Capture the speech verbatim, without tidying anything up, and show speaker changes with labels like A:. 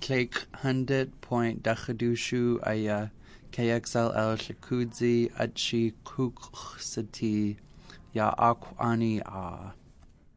A: Clake Hundred Point Dachadushu Aya K X L L Shakudzi Achi Kuksati Ya Akwani A.